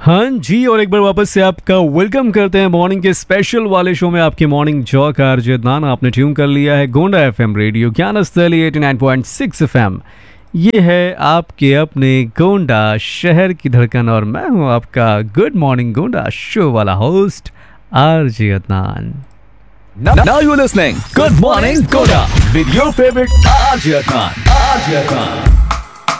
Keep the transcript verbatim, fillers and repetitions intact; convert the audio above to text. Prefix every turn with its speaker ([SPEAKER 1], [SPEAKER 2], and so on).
[SPEAKER 1] हाँ जी, और एक बार वापस से आपका वेलकम करते हैं मॉर्निंग के स्पेशल वाले शो में। आपकी मॉर्निंग जॉ का आरजे नाना आपने ट्यून कर लिया है Gonda FM radio Gyansthali eighty nine point six FM. ये है आपके अपने गोंडा शहर की धड़कन और मैं हूँ आपका गुड मॉर्निंग गोंडा शो वाला host RJ Adnan.
[SPEAKER 2] Now, now you're listening. Good morning, Goda. With your favorite R J Adnan. R J Adnan.